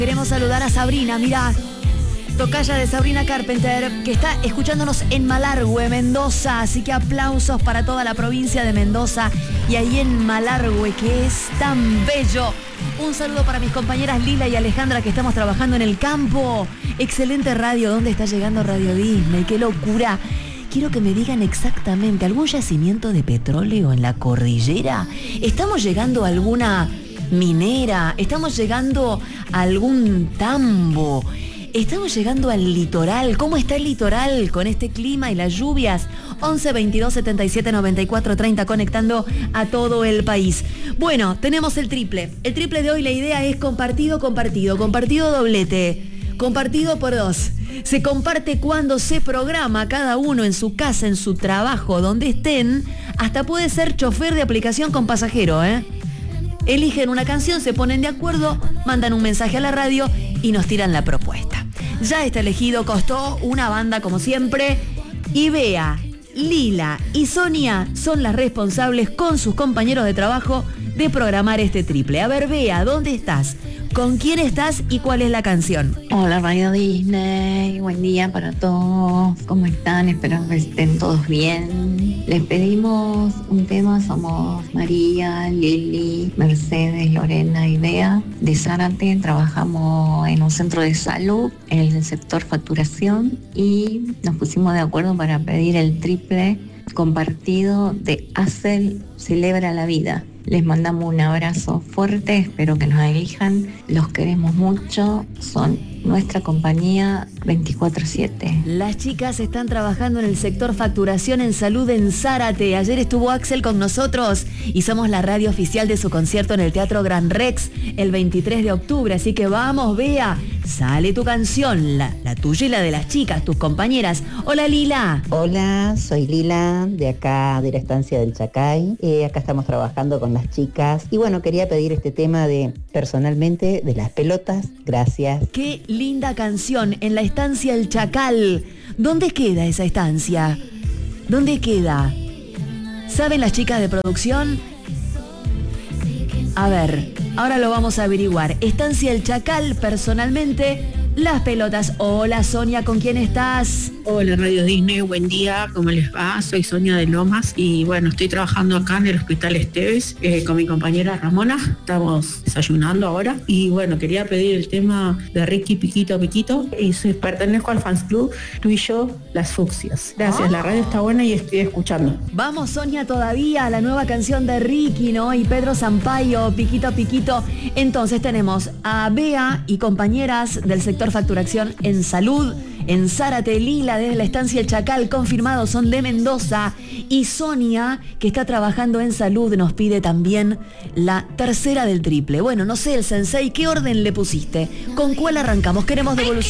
Queremos saludar a Sabrina, mirá, tocaya de Sabrina Carpenter, que está escuchándonos en Malargüe, Mendoza. Así que aplausos para toda la provincia de Mendoza y ahí en Malargüe, que es tan bello. Un saludo para mis compañeras Lila y Alejandra, que estamos trabajando en el campo. Excelente radio. ¿Dónde está llegando Radio Disney? ¡Qué locura! Quiero que me digan exactamente, ¿algún yacimiento de petróleo en la cordillera? ¿Estamos llegando a alguna minera? ¿Estamos llegando a algún tambo? ¿Estamos llegando al litoral? ¿Cómo está el litoral con este clima y las lluvias? 11 22 77 94 30, conectando a todo el país. Bueno, tenemos el triple. El triple de hoy, la idea es compartido doblete. Compartido por dos. Se comparte cuando se programa, cada uno en su casa, en su trabajo, donde estén. Hasta puede ser chofer de aplicación con pasajero, ¿eh? Eligen una canción, se ponen de acuerdo, mandan un mensaje a la radio y nos tiran la propuesta. Ya está elegido, costó una banda como siempre. Y Bea, Lila y Sonia son las responsables con sus compañeros de trabajo de programar este triple. A ver, Bea, ¿dónde estás? ¿Con quién estás y cuál es la canción? Hola Radio Disney, buen día para todos. ¿Cómo están? Espero que estén todos bien. Les pedimos un tema, somos María, Lili, Mercedes, Lorena y Bea de Zárate. Trabajamos en un centro de salud, en el sector facturación, y nos pusimos de acuerdo para pedir el triple compartido de Hassel Celebra la Vida. Les mandamos un abrazo fuerte, espero que nos elijan, los queremos mucho, son nuestra compañía 24/7. Las chicas están trabajando en el sector facturación en salud en Zárate. Ayer estuvo Axel con nosotros y somos la radio oficial de su concierto en el Teatro Gran Rex el 23 de octubre. Así que vamos, Bea, sale tu canción, la tuya y la de las chicas, tus compañeras. Hola, Lila. Hola, soy Lila, de acá de la estancia del Chacay. Acá estamos trabajando con las chicas. Y bueno, quería pedir este tema personalmente, de Las Pelotas. Gracias. Qué linda canción, en la estancia El Chacal. ¿Dónde queda esa estancia? ¿Dónde queda? ¿Saben las chicas de producción? A ver, ahora lo vamos a averiguar. Estancia El Chacal, personalmente, Las Pelotas. Hola, Sonia, ¿con quién estás? Hola Radio Disney, buen día, ¿cómo les va? Soy Sonia de Lomas y bueno, estoy trabajando acá en el Hospital Esteves con mi compañera Ramona. Estamos desayunando ahora y bueno, quería pedir el tema de Ricky Piquito Piquito y pertenezco al Fans Club Tú y Yo, Las Fucsias. Gracias, la radio está buena y estoy escuchando. Vamos, Sonia, todavía la nueva canción de Ricky, ¿no? Y Pedro Sampaio, Piquito Piquito. Entonces tenemos a Bea y compañeras del sector facturación en salud en Zárate, Lila desde la estancia El Chacal, confirmados son de Mendoza, y Sonia, que está trabajando en salud, nos pide también la tercera del triple. Bueno, no sé, el sensei, ¿qué orden le pusiste? ¿Con cuál arrancamos? Queremos devolución.